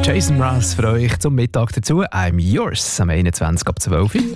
Jason Mraz für euch zum Mittag dazu. I'm yours am 21 ab 12 Uhr.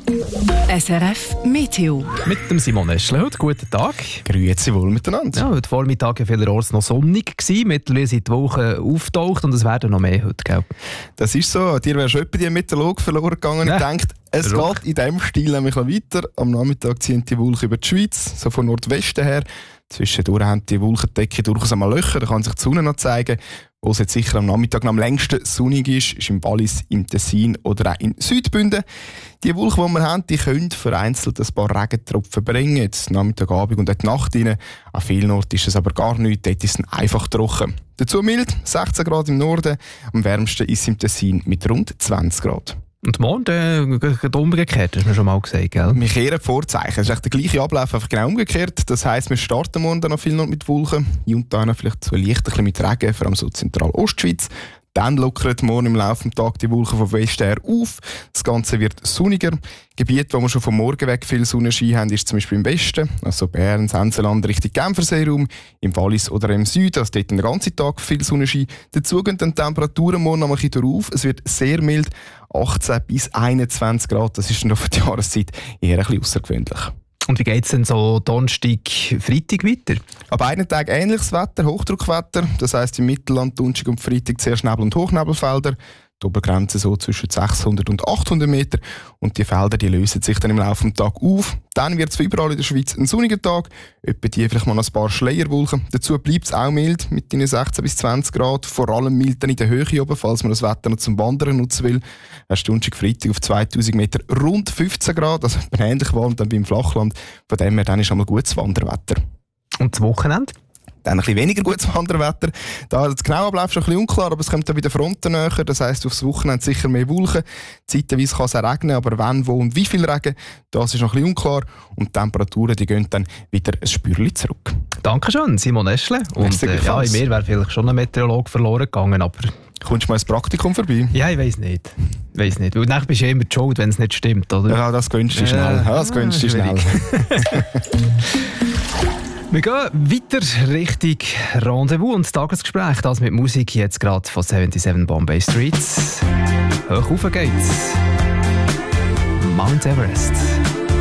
SRF Meteo. Mit dem Simon Eschle heute. Guten Tag. Grüezi wohl miteinander. Ja, heute Vormittag war vielerorts noch sonnig gewesen. Mittlerweile sind die Wolken auftaucht und es werden noch mehr heute, gell? Das ist so. Dir wäre schon die Meteorolog verloren gegangen und denkt, es geht in diesem Stil nämlich noch weiter. Am Nachmittag ziehen die Wolken über die Schweiz, so von Nordwesten her. Zwischendurch haben die Wolkendecke durchaus einmal Löcher, da kann sich die Sonne noch zeigen. Wo es jetzt sicher am Nachmittag am längsten sonnig ist im Wallis, im Tessin oder auch in Südbünden. Die Wolken, die wir haben, die können vereinzelt ein paar Regentropfen bringen. Jetzt Nachmittag, Abend und auch die Nacht rein. An vielen Orten ist es aber gar nichts, dort ist es einfach trocken. Dazu mild, 16 Grad im Norden, am wärmsten ist es im Tessin mit rund 20 Grad. Und morgen geht umgekehrt, hast du mir schon mal gesagt, gell? Wir kehren die Vorzeichen. Es ist echt der gleiche Ablauf, einfach genau umgekehrt. Das heisst, wir starten morgen dann noch viel mit Wolken. Hier und da vielleicht so leicht ein bisschen mit Regen, vor allem so Zentral-Ostschweiz. Dann lockert morgen im Laufe des Tages die Wolken von Westen her auf. Das Ganze wird sonniger. Gebiete, wo wir schon vom Morgen weg viel Sonnenschein haben, ist zum Beispiel im Westen, also Bern, Senseland, Richtung Genferseeraum, im Wallis oder im Süden, also dort den ganzen Tag viel Sonnenschein. Dazu gehen dann die Temperaturen morgen noch ein bisschen auf. Es wird sehr mild, 18 bis 21 Grad. Das ist dann für die Jahreszeit eher ein bisschen außergewöhnlich. Und wie geht es denn so Donnerstag, Freitag weiter? An beiden Tagen ähnliches Wetter, Hochdruckwetter. Das heisst im Mittelland, Donnerstag und Freitag zuerst Nebel- und Hochnebelfelder. Die Obergrenze so zwischen 600 und 800 Meter. Und die Felder die lösen sich dann im Laufe des Tages auf. Dann wird es überall in der Schweiz ein sonniger Tag. Etwa die vielleicht mal ein paar Schleierwolken. Dazu bleibt es auch mild mit 16 bis 20 Grad. Vor allem mild dann in der Höhe oben, falls man das Wetter noch zum Wandern nutzen will. Erst Donnerstag, Freitag auf 2000 Meter rund 15 Grad. Also ähnlich warm dann wie im Flachland. Von dem her dann ist einmal gutes Wanderwetter. Und das Wochenende? Dann ein bisschen weniger gutes Wanderwetter. Da das genaue Ablauf schon ein bisschen unklar, aber es kommt dann bei den Fronten näher. Das heisst, aufs Wochenende sicher mehr Wolken. Zeitweise kann es auch regnen, aber wann, wo und wie viel Regen, das ist noch ein bisschen unklar. Und die Temperaturen die gehen dann wieder ein Spürchen zurück. Dankeschön, Simon Eschle. Und ja, in mir wäre vielleicht schon ein Meteorolog verloren gegangen, aber... Kommst du mal ins Praktikum vorbei? Ja, ich weiss nicht. Weil dann bist du immer die Schuld, wenn es nicht stimmt, oder? Ja, das gönnst du schnell. Ja, das gönnst du schnell. Wir gehen weiter Richtung Rendezvous und das Tagesgespräch. Das mit Musik jetzt gerade von 77 Bombay Streets. Hoch rauf geht's. Mount Everest.